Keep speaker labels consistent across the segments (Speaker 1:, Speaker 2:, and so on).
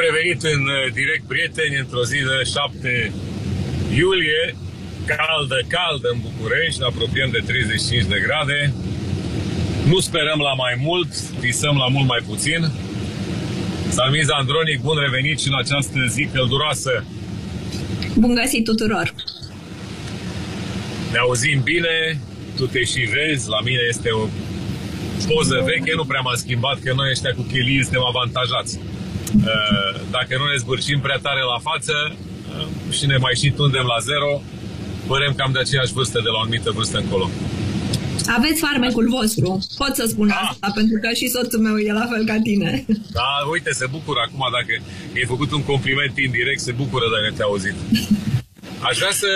Speaker 1: revenit în direct, prieteni, într-o zi de 7 iulie, caldă în București, ne apropiem de 35 de grade. Nu sperăm la mai mult, visăm la mult mai puțin. Salmiza Andronic, bun revenit și în această zi călduroasă.
Speaker 2: Bun găsit tuturor!
Speaker 1: Ne auzim bine, tu te și vezi, la mine este o poză veche, nu prea m-a schimbat, că noi ăștia cu chelii suntem avantajați. Dacă nu ne zbârcim prea tare la față și ne mai și tundem la zero, părem cam de aceeași vârstă de la o anumită vârstă încolo.
Speaker 2: Aveți farmecul vostru, pot să spun asta, pentru că și soțul meu e la fel ca tine.
Speaker 1: Da, uite, se bucură acum, dacă i-ai făcut un compliment indirect, se bucură dacă te-a auzit. Aș vrea să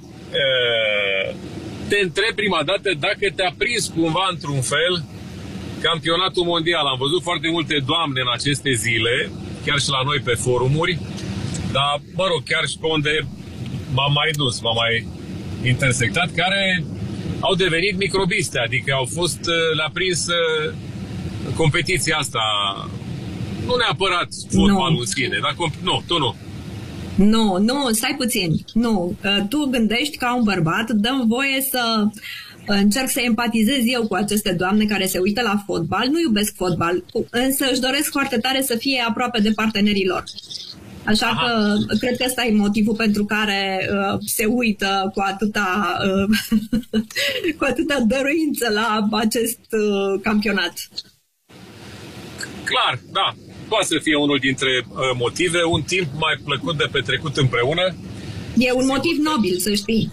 Speaker 1: te întreb prima dată dacă te-a prins cumva într-un fel campionatul mondial. Am văzut foarte multe doamne în aceste zile, chiar și la noi pe forumuri, dar, mă rog, chiar și pe unde m-am mai dus, m-am mai intersectat, care au devenit microbiste, adică au fost, le-a prins competiția asta, nu neapărat fotbalul în sine, dar nu, tu nu.
Speaker 2: Nu, stai puțin. Nu, tu gândești ca un bărbat, dăm voie să încerc să empatizez eu cu aceste doamne care se uită la fotbal. Nu iubesc fotbal, însă își doresc foarte tare să fie aproape de partenerii lor. Așa că cred că ăsta e motivul pentru care se uită cu atâta cu atâta dăruință la acest campionat.
Speaker 1: Clar, da. Poate să fie unul dintre motive, un timp mai plăcut de petrecut împreună.
Speaker 2: E un motiv nobil, să știi.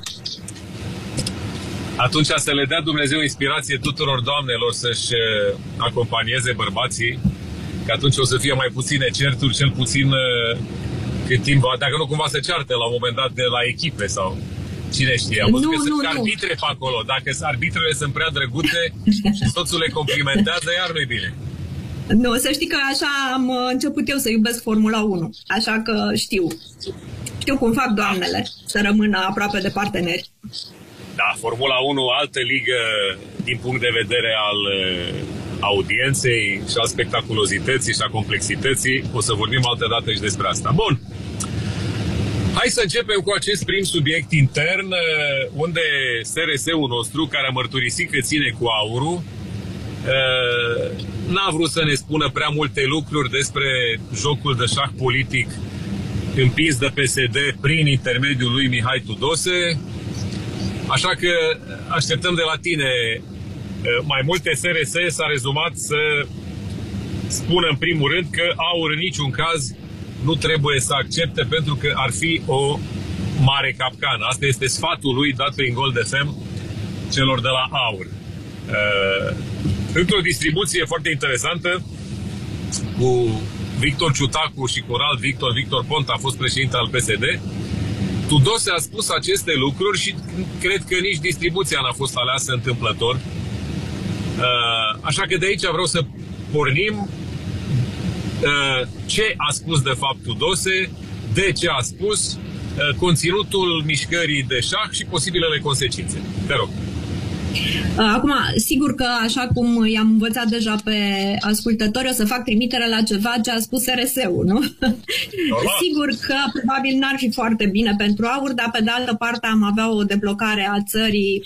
Speaker 1: Atunci să le dea Dumnezeu inspirație tuturor doamnelor să-și acompanieze bărbații, că atunci o să fie mai puține certuri, cel puțin cât timp, dacă nu cumva se ceartă la un moment dat de la echipe sau cine știe. Am văzut că sunt arbitre pe acolo. Dacă arbitrele sunt prea drăguțe și soțul le complimentează, iar nu-i bine.
Speaker 2: Nu, să știi că așa am început eu să iubesc Formula 1, așa că știu cum fac doamnele să rămână aproape de parteneri.
Speaker 1: Da, Formula 1, altă ligă din punct de vedere al audienței și a spectaculozității și a complexității. O să vorbim altă dată și despre asta. Bun, hai să începem cu acest prim subiect intern, unde SRS-ul nostru, care a mărturisit că ține cu aurul, n-a vrut să ne spună prea multe lucruri despre jocul de șah politic împins de PSD prin intermediul lui Mihai Tudose. Așa că așteptăm de la tine mai multe. SRS s-a rezumat să spună în primul rând că aur în niciun caz nu trebuie să accepte, pentru că ar fi o mare capcană. Asta este sfatul lui dat prin Gold FM celor de la aur. Într-o distribuție foarte interesantă cu Victor Ciutacu și cu un alt Victor Ponta, a fost președinte al PSD, Tudose a spus aceste lucruri și cred că nici distribuția n-a fost aleasă întâmplător. Așa că de aici vreau să pornim. Ce a spus de fapt Tudose, de ce a spus, conținutul mișcării de șah și posibilele consecințe. Te rog.
Speaker 2: Acum, sigur că așa cum i-am învățat deja pe ascultători, o să fac trimitere la ceva ce a spus RS-ul, nu? Sigur că probabil n-ar fi foarte bine pentru aur, dar pe de altă parte am avea o deblocare a țării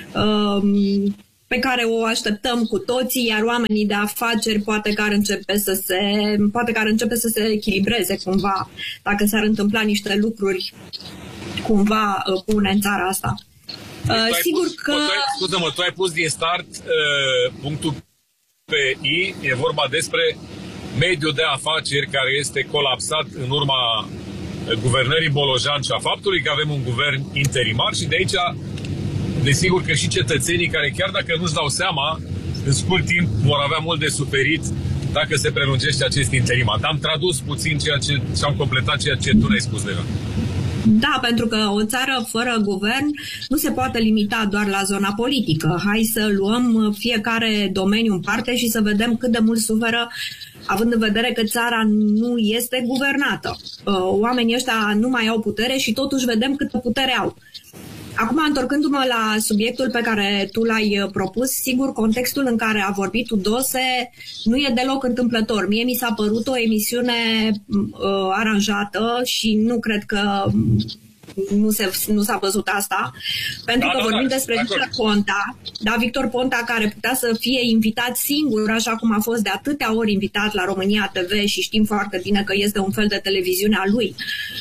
Speaker 2: pe care o așteptăm cu toții, iar oamenii de afaceri poate că ar începe să se echilibreze cumva, dacă s-ar întâmpla niște lucruri cumva bune în țara asta. Sigur că...
Speaker 1: Scuză-mă, tu ai pus din start punctul pe I, e vorba despre mediul de afaceri care este colapsat în urma guvernării Bolojan și a faptului că avem un guvern interimar și de aici, desigur că și cetățenii care chiar dacă nu-și dau seama, în scurt timp vor avea mult de suferit dacă se prelungește acest interimat. Am tradus puțin și am completat ceea ce tu ne-ai spus deja.
Speaker 2: Da, pentru că o țară fără guvern nu se poate limita doar la zona politică. Hai să luăm fiecare domeniu în parte și să vedem cât de mult suferă, având în vedere că țara nu este guvernată. Oamenii ăștia nu mai au putere și totuși vedem câtă putere au. Acum, întorcându-mă la subiectul pe care tu l-ai propus, sigur, contextul în care a vorbit Tudose nu e deloc întâmplător. Mie mi s-a părut o emisiune aranjată și nu cred că nu s-a văzut asta, pentru că vorbim despre Victor Ponta, Victor Ponta, care putea să fie invitat singur, așa cum a fost de atâtea ori invitat la România TV și știm foarte bine că este un fel de televiziune a lui.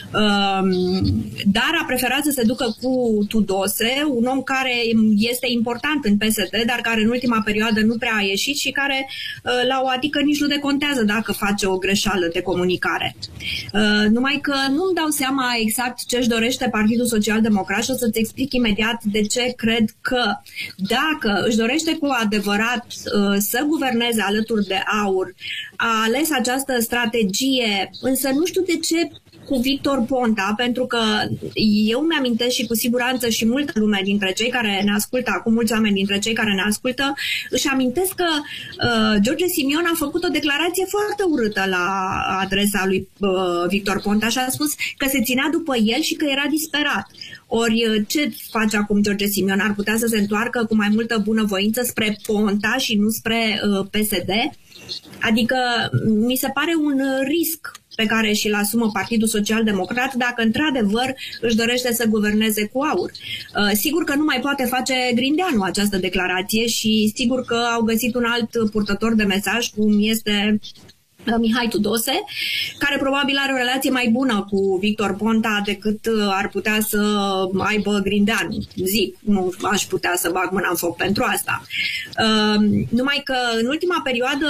Speaker 2: Dar a preferat să se ducă cu Tudose, un om care este important în PSD, dar care în ultima perioadă nu prea a ieșit și care la o adică nici nu decontează dacă face o greșeală de comunicare. Numai că nu-mi dau seama exact ce își dorește Partidul Social-Democrat și o să-ți explic imediat de ce cred că dacă își dorește cu adevărat să guverneze alături de AUR, a ales această strategie, însă nu știu de ce cu Victor Ponta, pentru că eu mi-amintesc și cu siguranță și multă lume dintre cei care ne ascultă, acum mulți oameni dintre cei care ne ascultă, își amintesc că George Simion a făcut o declarație foarte urâtă la adresa lui Victor Ponta și a spus că se ținea după el și că era disperat. Ori ce face acum George Simion? Ar putea să se întoarcă cu mai multă bunăvoință spre Ponta și nu spre PSD? Adică mi se pare un risc pe care și-l asumă Partidul Social-Democrat dacă într-adevăr își dorește să guverneze cu AUR. Sigur că nu mai poate face Grindeanu această declarație și sigur că au găsit un alt purtător de mesaj, cum este Mihai Tudose, care probabil are o relație mai bună cu Victor Ponta decât ar putea să aibă Grindeanu. Zic, nu aș putea să bag mâna în foc pentru asta. Numai că în ultima perioadă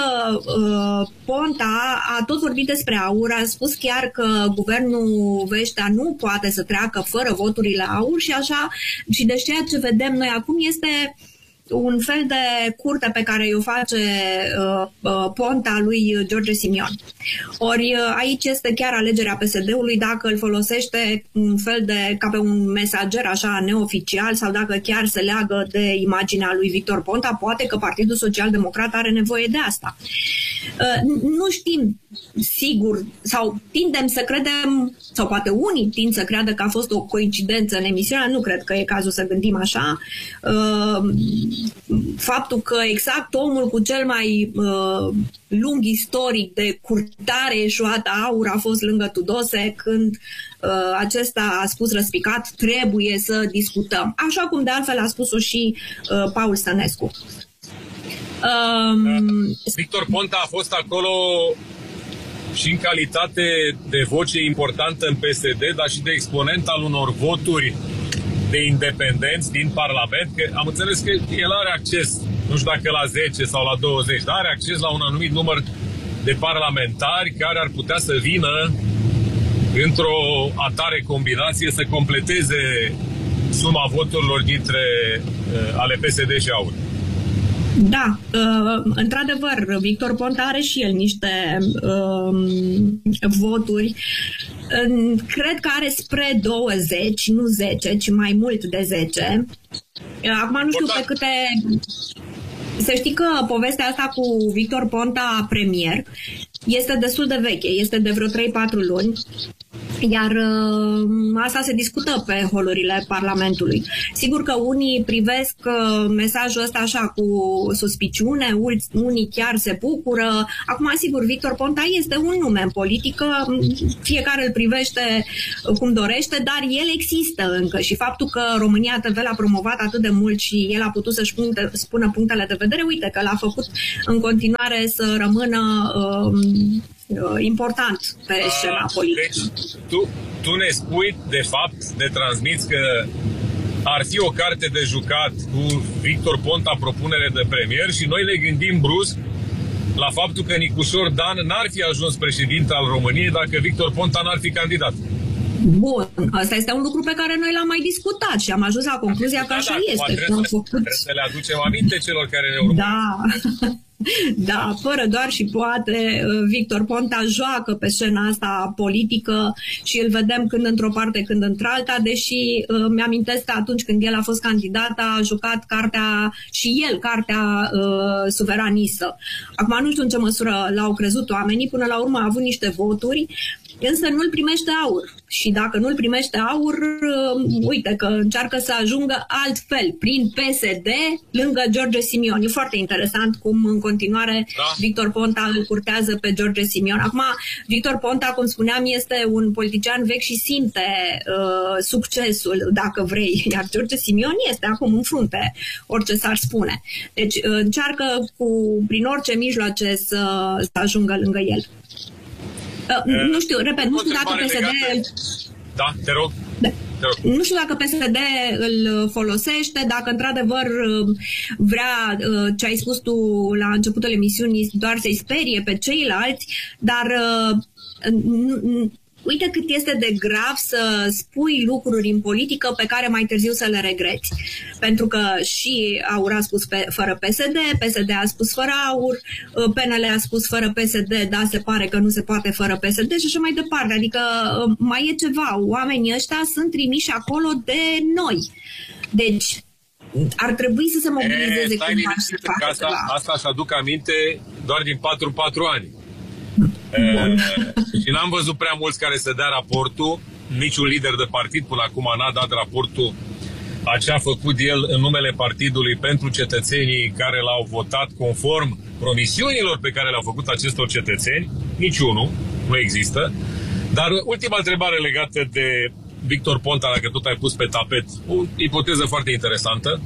Speaker 2: Ponta a tot vorbit despre AUR, a spus chiar că guvernul Vestea nu poate să treacă fără voturile AUR și așa, și deci ceea ce vedem noi acum este un fel de curte pe care o face Ponta lui George Simion. Ori aici este chiar alegerea PSD-ului dacă îl folosește un fel de, ca pe un mesager așa neoficial sau dacă chiar se leagă de imaginea lui Victor Ponta. Poate că Partidul Social-Democrat are nevoie de asta. Nu știm sigur, sau tindem să credem, sau poate unii tind să creadă că a fost o coincidență în emisiunea, nu cred că e cazul să gândim așa. Faptul că exact omul cu cel mai lung istoric de curtare eșuată AUR a fost lângă Tudose când acesta a spus răspicat, trebuie să discutăm. Așa cum de altfel a spus-o și Paul Stănescu.
Speaker 1: Victor Ponta a fost acolo și în calitate de voce importantă în PSD, dar și de exponent al unor voturi de independenți din Parlament, că am înțeles că el are acces, nu știu dacă la 10 sau la 20, dar are acces la un anumit număr de parlamentari care ar putea să vină într-o atare combinație să completeze suma voturilor dintre ale PSD și AUR.
Speaker 2: Da, într-adevăr, Victor Ponta are și el niște voturi. Cred că are spre 20, nu 10, ci mai mult de 10. Acum nu știu pe câte... Să știi că povestea asta cu Victor Ponta premier este destul de veche, este de vreo 3-4 luni. Iar asta se discută pe holurile Parlamentului. Sigur că unii privesc mesajul ăsta așa cu suspiciune, unii chiar se bucură. Acum, sigur, Victor Ponta este un nume în politică, fiecare îl privește cum dorește, dar el există încă și faptul că România TV l-a promovat atât de mult și el a putut să-și spună punctele de vedere, uite că l-a făcut în continuare să rămână important pe scena politică.
Speaker 1: Deci, tu ne spui, de fapt, ne transmiți că ar fi o carte de jucat cu Victor Ponta propunere de premier și noi ne gândim brusc la faptul că Nicușor Dan n-ar fi ajuns președinte al României dacă Victor Ponta n-ar fi candidat.
Speaker 2: Bun, asta este un lucru pe care noi l-am mai discutat și am ajuns la concluzia că așa este.
Speaker 1: Trebuie să le aducem aminte celor care ne urmăresc.
Speaker 2: Da. Da, fără doar și poate, Victor Ponta joacă pe scena asta politică și îl vedem când într-o parte, când într-alta, deși mi-amintesc că atunci când el a fost candidat a jucat cartea suveranistă. Acum nu știu în ce măsură l-au crezut oamenii, până la urmă a avut niște voturi însă nu-l primește AUR. Și dacă nu-l primește AUR, uite că încearcă să ajungă altfel, prin PSD, lângă George Simion. E foarte interesant cum în continuare Victor Ponta îl curtează pe George Simion. Acum, Victor Ponta, cum spuneam, este un politician vechi și simte succesul, dacă vrei, iar George Simion este acum în frunte, orice s-ar spune. Deci încearcă prin orice mijloace să ajungă lângă el. Nu știu, repet, nu știu dacă PSD...
Speaker 1: Da, te rog.
Speaker 2: Nu știu dacă PSD îl folosește, dacă într-adevăr vrea, ce ai spus tu la începutul emisiunii, doar să-i sperie pe ceilalți, dar uite cât este de grav să spui lucruri în politică pe care mai târziu să le regreți. Pentru că și AUR a spus fără PSD, PSD a spus fără AUR, PNL a spus fără PSD, da, se pare că nu se poate fără PSD și așa mai departe. Adică mai e ceva. Oamenii ăștia sunt trimiși acolo de noi. Deci ar trebui să se mobilizeze cumva și să facă ceva.
Speaker 1: Asta își aduc aminte doar din 4-4 ani. Și n-am văzut prea mulți care să dea raportul, niciun lider de partid până acum n-a dat raportul a ce a făcut el în numele partidului pentru cetățenii care l-au votat conform promisiunilor pe care le-au făcut acestor cetățeni. Niciunul, nu există. Dar ultima întrebare legată de Victor Ponta, dacă tot ai pus pe tapet, o ipoteză foarte interesantă.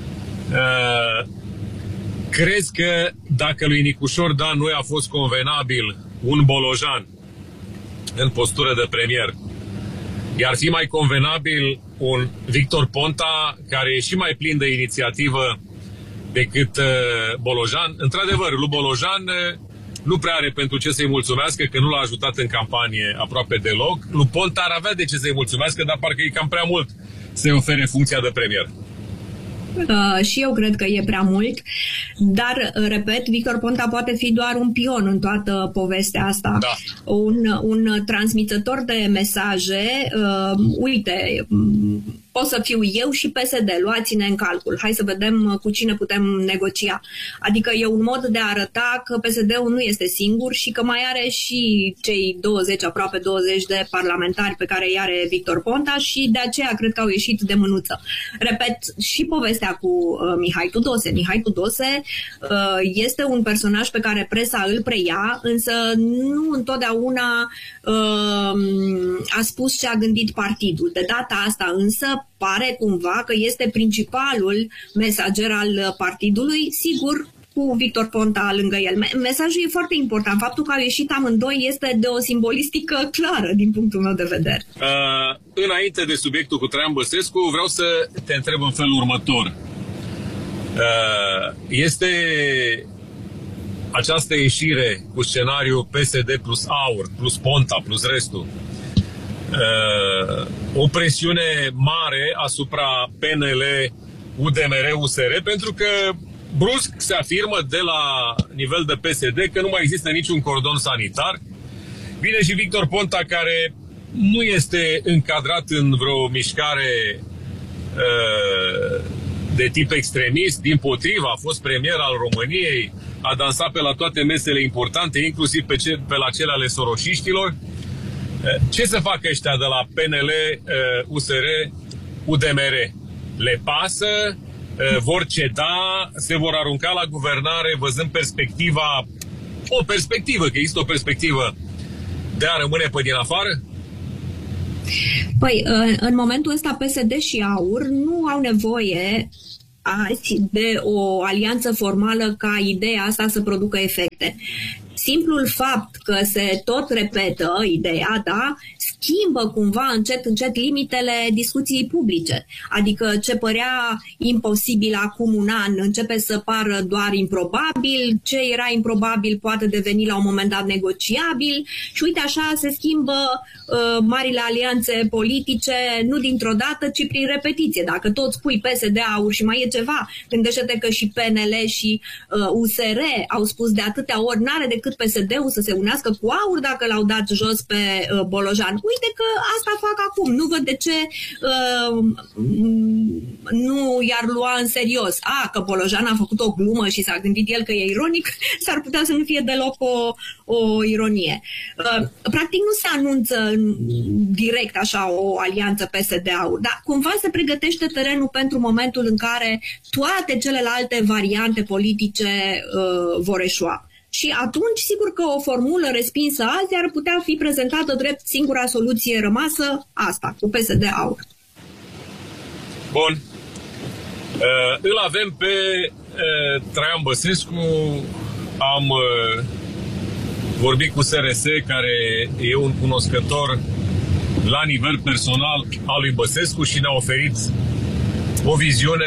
Speaker 1: Crezi că dacă lui Nicușor Dan nu i-a fost convenabil un Bolojan în postură de premier, i-ar fi mai convenabil un Victor Ponta care e și mai plin de inițiativă decât Bolojan? Într-adevăr, lui Bolojan nu prea are pentru ce să-i mulțumească, că nu l-a ajutat în campanie aproape deloc. Lui Ponta ar avea de ce să-i mulțumească, dar parcă e cam prea mult să-i ofere funcția de premier.
Speaker 2: Și eu cred că e prea mult, dar, repet, Victor Ponta poate fi doar un pion în toată povestea asta.
Speaker 1: Da.
Speaker 2: Un transmițător de mesaje, uite, pot să fiu eu și PSD, luați-ne în calcul, hai să vedem cu cine putem negocia. Adică e un mod de a arăta că PSD-ul nu este singur și că mai are și cei 20, aproape 20 de parlamentari pe care îi are Victor Ponta și de aceea cred că au ieșit de mânuță. Repet, și povestea cu Mihai Tudose. Mihai Tudose este un personaj pe care presa îl preia, însă nu întotdeauna a spus ce a gândit partidul. De data asta însă pare cumva că este principalul mesager al partidului, sigur, cu Victor Ponta lângă el. Mesajul e foarte important. Faptul că au ieșit amândoi este de o simbolistică clară, din punctul meu de vedere.
Speaker 1: Înainte de subiectul cu Traian Băsescu, vreau să te întreb în felul următor. Este această ieșire cu scenariu PSD plus AUR, plus Ponta, plus restul, o presiune mare asupra PNL, UDMR, USR, pentru că brusc se afirmă de la nivel de PSD că nu mai există niciun cordon sanitar. Vine și Victor Ponta, care nu este încadrat în vreo mișcare de tip extremist, dimpotrivă, a fost premier al României, a dansat pe la toate mesele importante, inclusiv pe la cele ale soroșiștilor. Ce să facă ăștia de la PNL, USR, UDMR? Le pasă? Vor ceda? Se vor arunca la guvernare văzând perspectiva, o perspectivă, că există o perspectivă de a rămâne pe din afară?
Speaker 2: Păi, în momentul ăsta PSD și AUR nu au nevoie azi de o alianță formală ca ideea asta să producă efecte. Simplul fapt că se tot repetă ideea, da, schimbă cumva încet limitele discuției publice. Adică ce părea imposibil acum un an începe să pară doar improbabil, ce era improbabil poate deveni la un moment dat negociabil și uite așa se schimbă marile alianțe politice, nu dintr-o dată, ci prin repetiție. Dacă tot spui PSD, AUR și mai e ceva, gândește-te că și PNL și USR au spus de atâtea ori, n-are decât PSD-ul să se unească cu AUR dacă l-au dat jos pe Bolojan. uite că asta fac acum, nu văd de ce nu i-ar lua în serios. Că Bolojan a făcut o glumă și s-a gândit el că e ironic, s-ar putea să nu fie deloc o ironie. Practic nu se anunță direct așa o alianță PSD-AUR, dar cumva se pregătește terenul pentru momentul în care toate celelalte variante politice vor eșua. Și atunci, sigur că o formulă respinsă azi ar putea fi prezentată drept singura soluție rămasă, asta, cu PSD-AUR.
Speaker 1: Bun. Îl avem pe Traian Băsescu. Am vorbit cu SRS, care e un cunoscător la nivel personal al lui Băsescu și ne-a oferit o viziune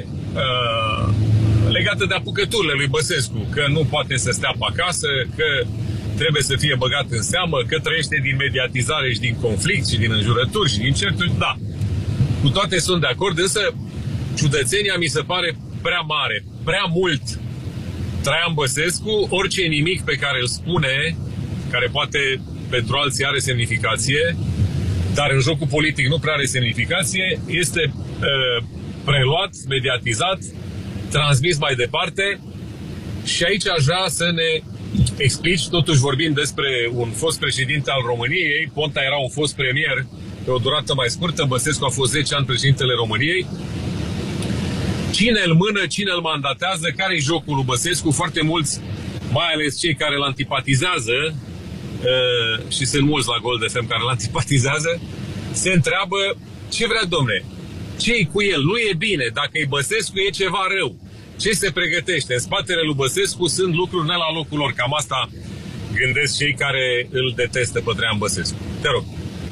Speaker 1: legată de apucăturile lui Băsescu, că nu poate să stea pe acasă, că trebuie să fie băgat în seamă, că trăiește din mediatizare și din conflict și din înjurături și din certuri. Da, cu toate sunt de acord, însă ciudățenia mi se pare prea mare, prea mult Traian Băsescu. Orice nimic pe care îl spune, care poate pentru alții are semnificație, dar în jocul politic nu prea are semnificație, este preluat, mediatizat, transmis mai departe. Și aici aș vrea să ne explici, totuși vorbim despre un fost președinte al României. Ponta era un fost premier pe o durată mai scurtă, Băsescu a fost 10 ani președintele României. Cine îl mână, cine îl mandatează, care-i jocul lui Băsescu? Foarte mulți, mai ales cei care îl antipatizează, și sunt mulți la Gold FM care îl antipatizează, se întreabă: ce vrea, domne? Ce-i cu el? Nu e bine. Dacă e Băsescu, e ceva rău. Ce se pregătește? În spatele lui Băsescu sunt lucruri ne la locul lor. Cam asta gândesc cei care îl detestă pe Traian Băsescu. Te rog.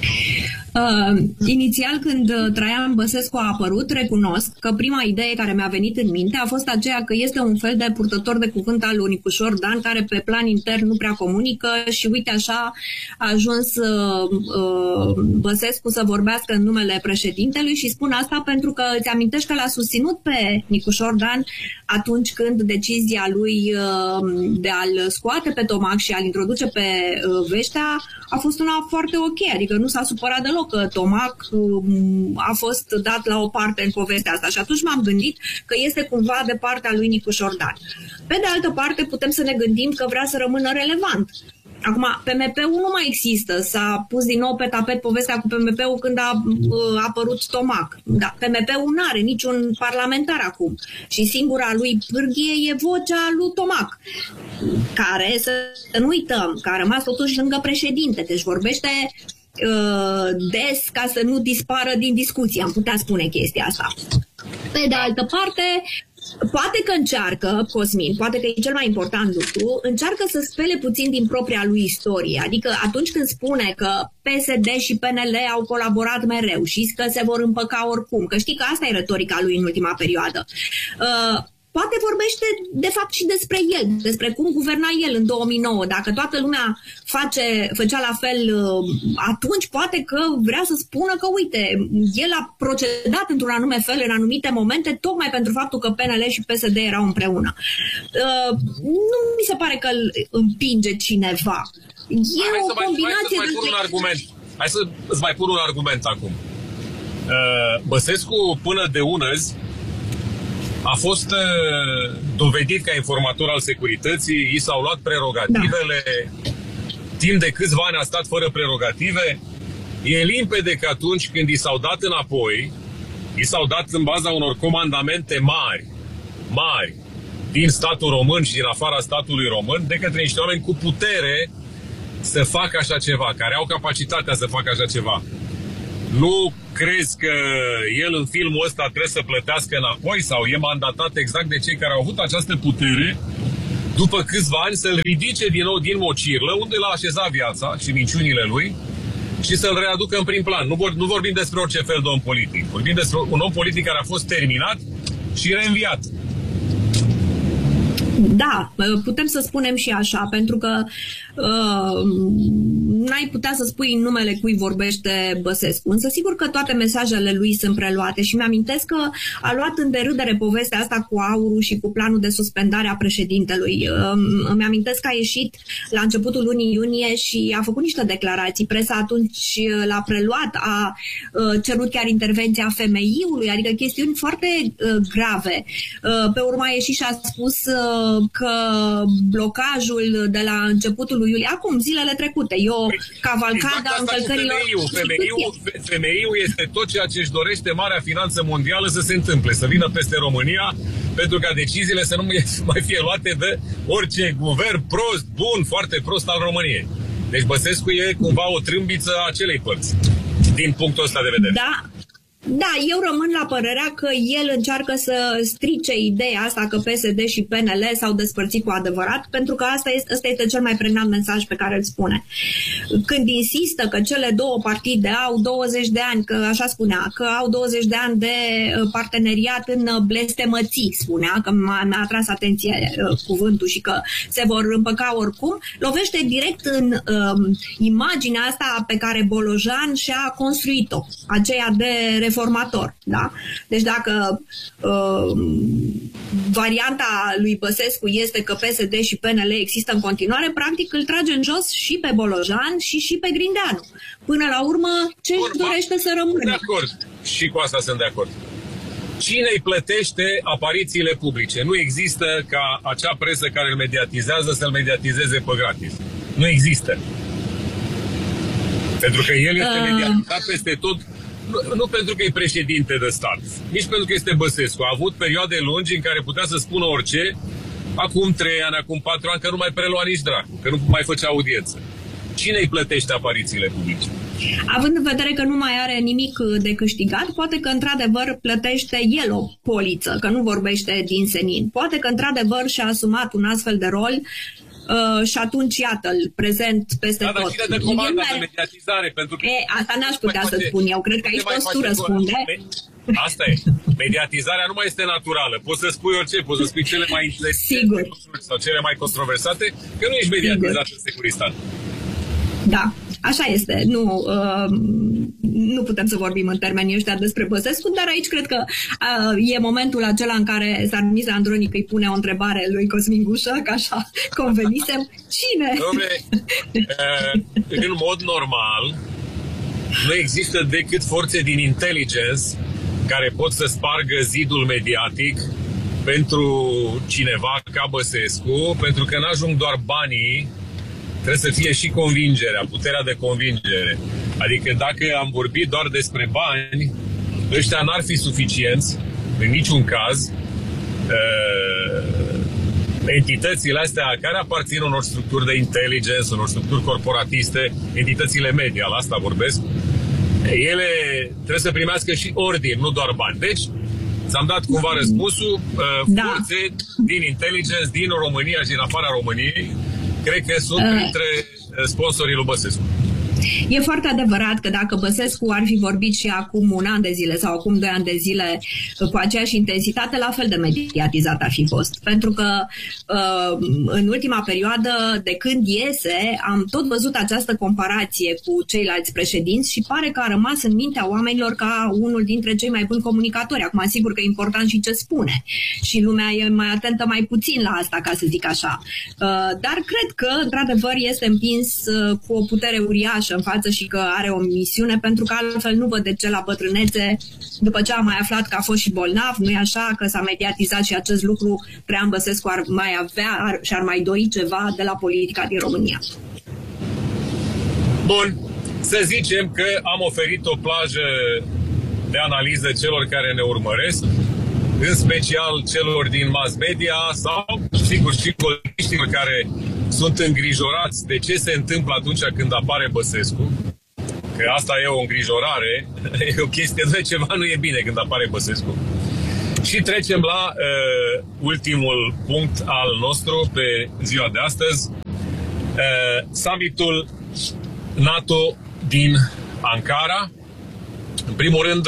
Speaker 2: Inițial, când Traian Băsescu a apărut, recunosc că prima idee care mi-a venit în minte a fost aceea că este un fel de purtător de cuvânt al lui Nicușor Dan, care pe plan intern nu prea comunică și uite așa a ajuns Băsescu să vorbească în numele președintelui. Și spun asta pentru că îți amintești că l-a susținut pe Nicușor Dan atunci când decizia lui de a-l scoate pe Tomac și a-l introduce pe Veștea a fost una foarte ok, adică nu s-a supărat deloc că Tomac a fost dat la o parte în povestea asta. Și atunci m-am gândit că este cumva de partea lui Nicușor Dan. Pe de altă parte, putem să ne gândim că vrea să rămână relevant. Acum, PMP-ul nu mai există. S-a pus din nou pe tapet povestea cu PMP-ul când a apărut Tomac. Da, PMP-ul nu are niciun parlamentar acum. Și singura lui pârghie e vocea lui Tomac, care, să nu uităm, că a rămas totuși lângă președinte. Deci vorbește des ca să nu dispară din discuție. Am putea spune chestia asta. Pe de altă parte, poate că încearcă, Cosmin, poate că e cel mai important lucru, încearcă să spele puțin din propria lui istorie. Adică atunci când spune că PSD și PNL au colaborat mereu și că se vor împăca oricum, că știi că asta e retorica lui în ultima perioadă, poate vorbește de fapt și despre el, despre cum guverna el în 2009. Dacă toată lumea făcea la fel atunci, poate că vrea să spună că, uite, el a procedat într-un anume fel în anumite momente, tocmai pentru faptul că PNL și PSD erau împreună. Nu mi se pare că îl împinge cineva. E o combinație de...
Speaker 1: Hai să îți mai pun un argument acum. Băsescu, până de unăzi, a fost dovedit ca informator al securității, i s-au luat prerogativele, timp de câțiva ani a stat fără prerogative. E limpede că atunci când i s-au dat înapoi, i s-au dat în baza unor comandamente mari, din statul român și din afara statului român, de către niște oameni cu putere să facă așa ceva, care au capacitatea să facă așa ceva. Nu crezi că el în filmul ăsta trebuie să plătească înapoi sau e mandatat exact de cei care au avut această putere după câțiva ani să-l ridice din nou din mocirlă, unde l-a așezat viața și minciunile lui, și să-l readucă în prim plan? Nu vorbim despre orice fel de om politic. Vorbim despre un om politic care a fost terminat și reînviat.
Speaker 2: Da, putem să spunem și așa, pentru că n-ai putea să spui în numele cui vorbește Băsescu. Însă sigur că toate mesajele lui sunt preluate și mi-amintesc că a luat în derâdere povestea asta cu aurul și cu planul de suspendare a președintelui. Îmi amintesc că a ieșit la începutul lunii iunie și a făcut niște declarații. Presa atunci l-a preluat, a cerut chiar intervenția FMI-ului, adică chestiuni foarte grave. Pe urmă a ieșit și a spus că blocajul de la începutul lui iulie, acum zilele trecute, e o cavalcadă a încălcărilor.
Speaker 1: FMI-ul este tot ceea ce își dorește marea finanță mondială să se întâmple, să vină peste România, pentru ca deciziile să nu mai fie luate de orice guvern prost, bun, foarte prost al României. Deci Băsescu e cumva o trâmbiță a acelei părți, din punctul ăsta de vedere.
Speaker 2: Da. Da, eu rămân la părerea că el încearcă să strice ideea asta că PSD și PNL s-au despărțit cu adevărat, pentru că ăsta este cel mai pregnant mesaj pe care îl spune. Când insistă că cele două partide au 20 de ani, că așa spunea, că au 20 de ani de parteneriat în blestemății, spunea, că mi-a atras atenție cuvântul și că se vor împăca oricum, lovește direct în imaginea asta pe care Bolojan și-a construit-o, aceea de reformator, da? Deci dacă varianta lui Băsescu este că PSD și PNL există în continuare, practic îl trage în jos și pe Bolojan și pe Grindeanu. Până la urmă, ce își dorește să rămână?
Speaker 1: De acord. Și cu asta sunt de acord. Cine îi plătește aparițiile publice? Nu există ca acea presă care îl mediatizează să-l mediatizeze pe gratis. Nu există. Pentru că el este mediatizat peste tot. Nu pentru că e președinte de stat, nici pentru că este Băsescu. A avut perioade lungi în care putea să spună orice, acum 3 ani, acum 4 ani, că nu mai prelua nici dracu, că nu mai făcea audiență. Cine îi plătește aparițiile publice?
Speaker 2: Având în vedere că nu mai are nimic de câștigat, poate că într-adevăr plătește el o poliță, că nu vorbește din senin. Poate că într-adevăr și-a asumat un astfel de rol și atunci, iată-l, prezent peste tot.
Speaker 1: Dar cine dă comanda de mediatizare? Pentru că
Speaker 2: asta n-aș putea să spun eu. Cred că aici toți tu răspunde.
Speaker 1: Asta e. Mediatizarea nu mai este naturală. Poți să spui orice, poți să spui cele mai
Speaker 2: Sigur.
Speaker 1: sau cele mai controversate, că nu ești mediatizat în securitate.
Speaker 2: Da, așa este. Nu putem să vorbim în termenii ăștia despre Băsescu, dar aici cred că e momentul acela în care Sarmiza Andronic îi pune o întrebare lui Cosmin Gușă, că așa convenisem. Cine?
Speaker 1: Dom'le, în mod normal, nu există decât forțe din intelligence care pot să spargă zidul mediatic pentru cineva ca Băsescu, pentru că n-ajung doar banii, trebuie să fie și convingerea, puterea de convingere. Adică dacă am vorbit doar despre bani, ăștia n-ar fi suficienți, în niciun caz, entitățile astea care aparțin unor structuri de inteligență, unor structuri corporatiste, entitățile media, la asta vorbesc, ele trebuie să primească și ordini, nu doar bani. Deci, ți-am dat cumva răspunsul, forțe din inteligență, din România și din afara României, cred că sunt printre sponsorii lui Băsescu.
Speaker 2: E foarte adevărat că dacă Băsescu ar fi vorbit și acum un an de zile sau acum 2 ani de zile cu aceeași intensitate, la fel de mediatizat ar fi fost. Pentru că în ultima perioadă, de când iese, am tot văzut această comparație cu ceilalți președinți și pare că a rămas în mintea oamenilor ca unul dintre cei mai buni comunicatori. Acum, sigur că e important și ce spune. Și lumea e mai atentă mai puțin la asta, ca să zic așa. Dar cred că, într-adevăr, este împins cu o putere uriașă în față și că are o misiune, pentru că altfel nu văd de ce la bătrânețe, după ce am mai aflat că a fost și bolnav, nu-i așa, că s-a mediatizat și acest lucru, Traian Băsescu ar mai avea și ar mai dori ceva de la politica din România.
Speaker 1: Bun, să zicem că am oferit o plajă de analiză celor care ne urmăresc, în special celor din mass media sau, sigur, și politicienilor care sunt îngrijorați de ce se întâmplă atunci când apare Băsescu. Că asta e o îngrijorare, e o chestie de ceva nu e bine când apare Băsescu. Și trecem la ultimul punct al nostru pe ziua de astăzi, summitul NATO din Ankara. În primul rând,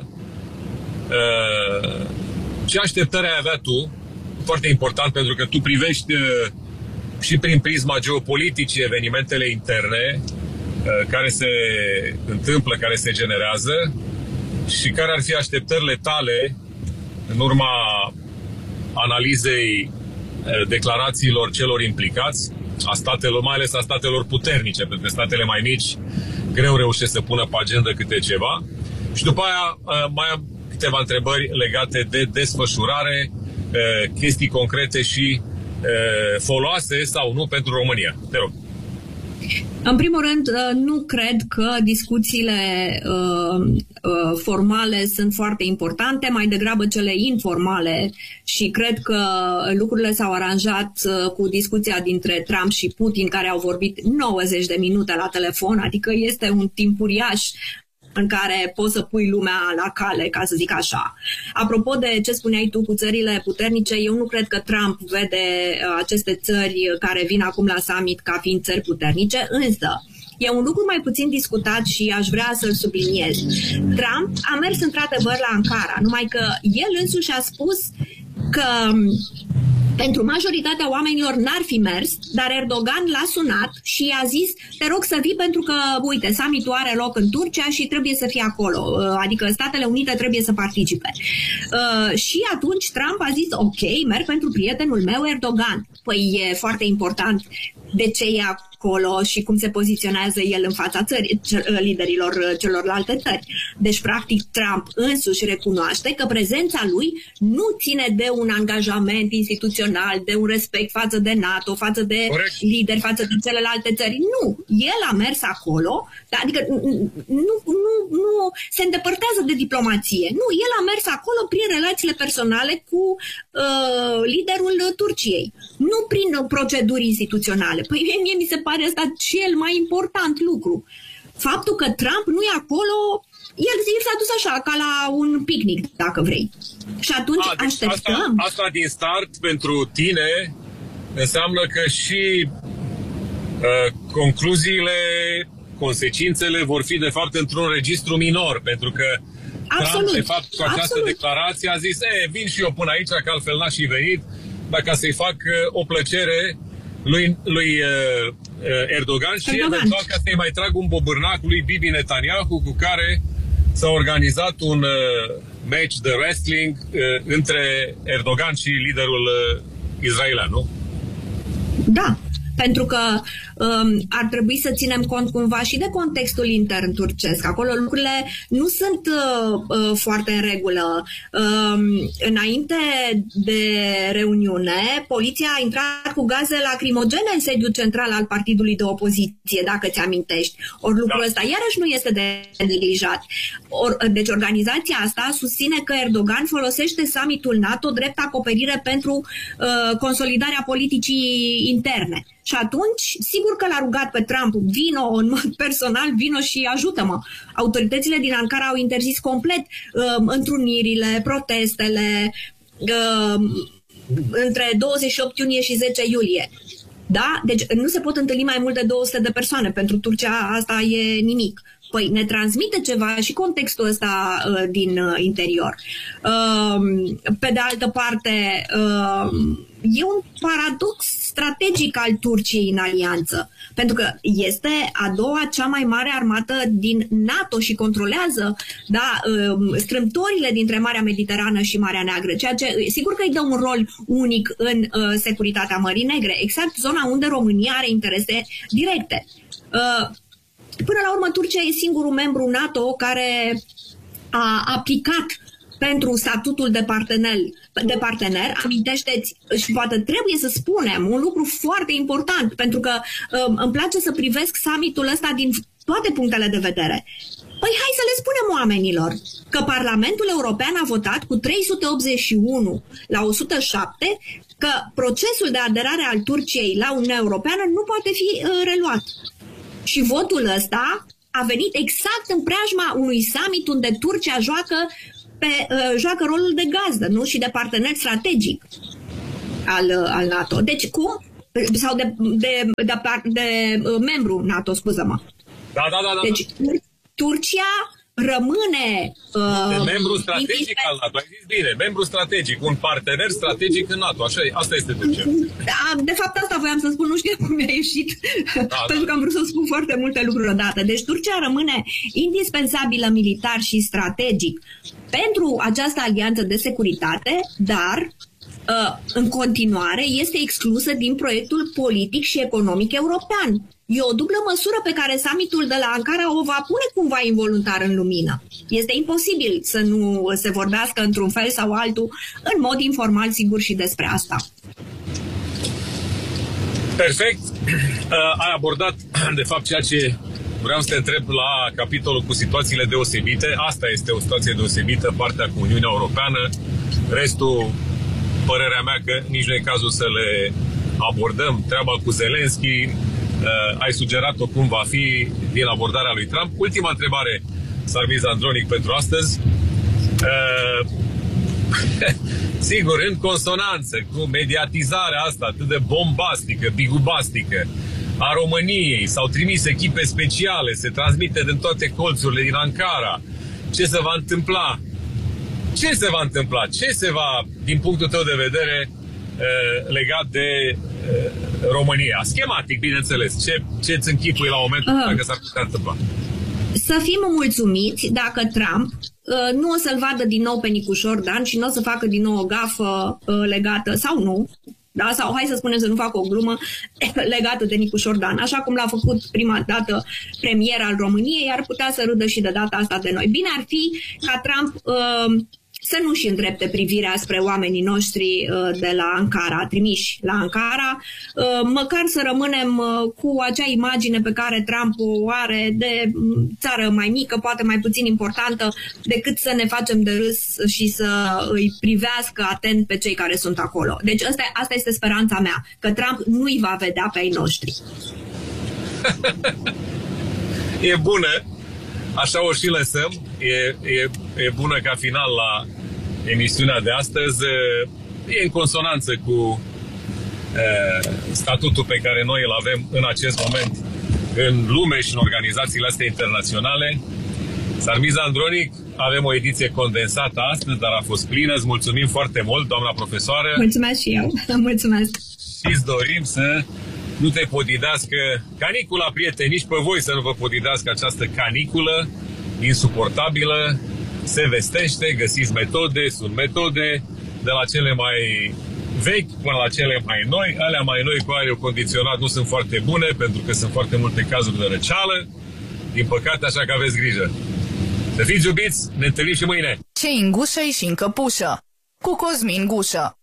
Speaker 1: ce așteptări ai avea tu? Foarte important, pentru că tu privești și prin prisma geopoliticii evenimentele interne care se întâmplă, care se generează și care ar fi așteptările tale în urma analizei declarațiilor celor implicați, a statelor, mai ales a statelor puternice, pentru că statele mai mici greu reușesc să pună pe agenda câte ceva. Și după aia mai am câteva întrebări legate de desfășurare, chestii concrete și foloase sau nu pentru România. Te rog.
Speaker 2: În primul rând, nu cred că discuțiile formale sunt foarte importante, mai degrabă cele informale, și cred că lucrurile s-au aranjat cu discuția dintre Trump și Putin, care au vorbit 90 de minute la telefon, adică este un timp uriaș în care poți să pui lumea la cale, ca să zic așa. Apropo de ce spuneai tu cu țările puternice, eu nu cred că Trump vede aceste țări care vin acum la summit ca fiind țări puternice, însă e un lucru mai puțin discutat și aș vrea să-l subliniez. Trump a mers într-adevăr la Ankara, numai că el însuși a spus că pentru majoritatea oamenilor n-ar fi mers, dar Erdogan l-a sunat și i-a zis: te rog să vii pentru că, uite, summitul are loc în Turcia și trebuie să fie acolo, adică Statele Unite trebuie să participe. Și atunci Trump a zis: ok, merg pentru prietenul meu Erdogan. Păi e foarte important de ce e acolo și cum se poziționează el în fața liderilor celorlalte țări. Deci, practic, Trump însuși recunoaște că prezența lui nu ține de un angajament instituțional, de un respect față de NATO, față de lideri, față de celelalte țări. Nu, el a mers acolo, adică nu se îndepărtează de diplomație. Nu, el a mers acolo prin relațiile personale cu liderul Turciei, nu prin proceduri instituționale. Păi mie mi se pare asta cel mai important lucru. Faptul că Trump nu e acolo, el s-a dus așa, ca la un picnic, dacă vrei. Și atunci așteptăm.
Speaker 1: Asta din start pentru tine înseamnă că și concluziile, consecințele vor fi de fapt într-un registru minor, pentru că Trump, de fapt, cu această declarație a zis: vin și eu până aici, că altfel n-aș fi venit, dar ca să-i fac o plăcere lui Erdogan și eventual ca să-i mai trag un bobârnac lui Bibi Netanyahu, cu care s-a organizat un match de wrestling între Erdogan și liderul israelian, nu?
Speaker 2: Da, pentru că ar trebui să ținem cont cumva și de contextul intern turcesc. Acolo lucrurile nu sunt foarte în regulă. Înainte de reuniune, poliția a intrat cu gaze lacrimogene în sediul central al partidului de opoziție, dacă ți amintești. Ori lucrul ăsta iarăși nu este de neglijat. Deci organizația asta susține că Erdogan folosește summitul NATO drept acoperire pentru consolidarea politicii interne. Și atunci, sigur că l-a rugat pe Trump: vino, în mod personal, vino și ajută-mă. Autoritățile din Ankara au interzis complet întrunirile, protestele între 28 iunie și 10 iulie. Da? Deci nu se pot întâlni mai mult de 200 de persoane. Pentru Turcia asta e nimic. Păi ne transmite ceva și contextul ăsta din interior. Pe de altă parte, e un paradox strategic al Turciei în alianță, pentru că este a doua cea mai mare armată din NATO și controlează, da, strâmtorile dintre Marea Mediterană și Marea Neagră, ceea ce sigur că îi dă un rol unic în securitatea Mării Negre, exact zona unde România are interese directe. Până la urmă, Turcia e singurul membru NATO care a aplicat pentru statutul de partener. Amintește-ți, și poate trebuie să spunem un lucru foarte important, pentru că îmi place să privesc summitul ăsta din toate punctele de vedere. Păi hai să le spunem oamenilor că Parlamentul European a votat cu 381 la 107 că procesul de aderare al Turciei la Uniunea Europeană nu poate fi reluat. Și votul ăsta a venit exact în preajma unui summit unde Turcia joacă rolul de gazdă, nu? Și de partener strategic al NATO. Deci cum? Sau de membru NATO, scuză-mă.
Speaker 1: Da.
Speaker 2: Deci Turcia rămâne
Speaker 1: membru strategic al NATO, ai zis bine, membru strategic, un partener strategic în NATO, așa e, asta este
Speaker 2: da, de fapt asta voiam să spun, nu știu cum mi-a ieșit, pentru că am vrut să spun foarte multe lucruri odată. Deci Turcia rămâne indispensabilă militar și strategic pentru această alianță de securitate, dar în continuare este exclusă din proiectul politic și economic european. E o dublă măsură pe care summitul de la Ankara o va pune cumva involuntar în lumină. Este imposibil să nu se vorbească într-un fel sau altul, în mod informal, sigur, și despre asta.
Speaker 1: Perfect. Ai abordat, de fapt, ceea ce vreau să te întreb la capitolul cu situațiile deosebite. Asta este o situație deosebită, partea cu Uniunea Europeană. Restul, părerea mea că nici nu e cazul să le abordăm. Treaba cu Zelensky, ai sugerat-o cum va fi din abordarea lui Trump. Ultima întrebare, Sarmiz Andronic, pentru astăzi. Sigur, în consonanță cu mediatizarea asta atât de bombastică, bigubastică a României, s-au trimis echipe speciale, se transmite din toate colțurile din Ankara. Ce se va întâmpla? Ce se va întâmpla? Ce se va, din punctul tău de vedere, legat de România? Schematic, bineînțeles. Ce îți închipui la momentul dacă s-ar putea întâmpla?
Speaker 2: Să fim mulțumiți dacă Trump nu o să-l vadă din nou pe Nicușor Dan și nu o să facă din nou o gafă legată, sau nu, da? Sau hai să spunem să nu facă o glumă legată de Nicușor Dan. Așa cum l-a făcut prima dată premier al României, ar putea să râdă și de data asta de noi. Bine ar fi ca Trump să nu-și îndrepte privirea spre oamenii noștri de la Ankara, trimiși la Ankara, măcar să rămânem cu acea imagine pe care Trump o are de țară mai mică, poate mai puțin importantă, decât să ne facem de râs și să îi privească atent pe cei care sunt acolo. Deci asta este speranța mea, că Trump nu-i va vedea pe ai noștri.
Speaker 1: E bună. Așa o și lăsăm. E bună ca final la emisiunea de astăzi. E în consonanță cu statutul pe care noi îl avem în acest moment în lume și în organizațiile astea internaționale. Sarmiz Andronic, avem o ediție condensată astăzi, dar a fost plină. Îți mulțumim foarte mult, doamna profesoară.
Speaker 2: Mulțumesc și eu. Mulțumesc.
Speaker 1: Și îți dorim să nu te podidească canicula, prieteni, nici pe voi să nu vă podidească această caniculă insuportabilă. Se vestește, găsiți metode, sunt metode de la cele mai vechi până la cele mai noi. Alea mai noi cu aerul condiționat nu sunt foarte bune pentru că sunt foarte multe cazuri de răceală. Din păcate, așa că aveți grijă. Să fiți iubiți, ne întâlnim și mâine.
Speaker 3: Ce în gușă și în căpușă cu Cosmin Gușă.